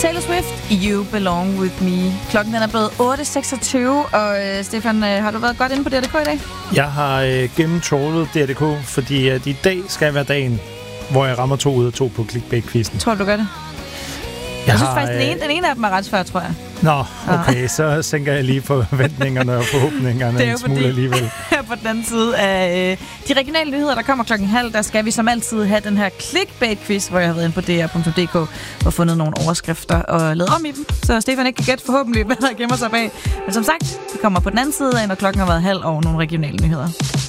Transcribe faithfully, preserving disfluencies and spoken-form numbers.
Taylor Swift, You Belong With Me. Klokken den er blevet otte seksogtyve, og øh, Stefan, øh, har du været godt inde på D R punktum D K i dag? Jeg har øh, gennemtrålet D R punktum D K, fordi at i dag skal være dagen, hvor jeg rammer to ud af to på clickbait-quizzen. Tror du, du gør det? Jeg, jeg synes har, faktisk, den ene, den ene af dem er ret svær, tror jeg. Nå, okay, så sænker jeg lige forventningerne og forhåbningerne en smule alligevel. Her på den anden side af øh, de regionale nyheder, der kommer klokken halv, der skal vi som altid have den her clickbait-quiz, hvor jeg har været inde på D R punktum D K og fundet nogle overskrifter og lavet om i dem, så Stefan ikke kan gætte forhåbentlig, hvad der gemmer sig bag. Men som sagt, vi kommer på den anden side af, når klokken har været halv, og nogle regionale nyheder.